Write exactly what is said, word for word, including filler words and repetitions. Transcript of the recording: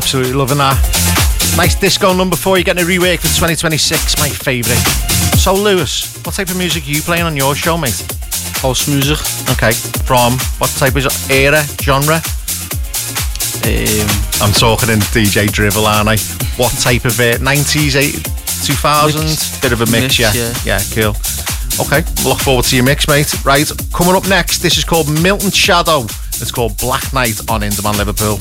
Absolutely loving that. Nice disco number four. You're getting a rework for twenty twenty-six. My favourite. So, Lewis, what type of music are you playing on your show, mate? House music. Okay. From what type of era, genre? Um, I'm talking in D J drivel, aren't I? What type of it? nineties, eighties, two thousands? Bit of a mix, mix yeah. yeah. Yeah, cool. Okay, look forward to your mix, mate. Right, coming up next, this is called Milton Shadow. It's called Black Knight on In Demand Liverpool.